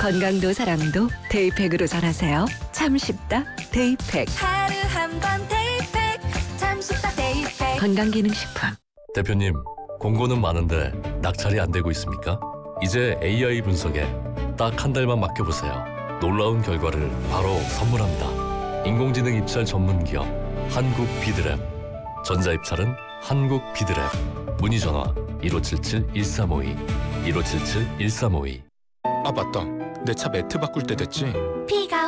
건강도 사랑도 데이팩으로 전하세요. 참 쉽다 데이팩. 하루 한 번 데이팩 참 쉽다 데이팩. 건강기능식품. 대표님, 공고는 많은데 낙찰이 안 되고 있습니까? 이제 AI 분석에 딱 한 달만 맡겨보세요. 놀라운 결과를 바로 선물합니다. 인공지능 입찰 전문기업 한국비드랩. 전자입찰은 한국비드랩. 문의전화 1577-1352 1577-1352. 아 맞다, 내 차 매트 바꿀 때 됐지? 비가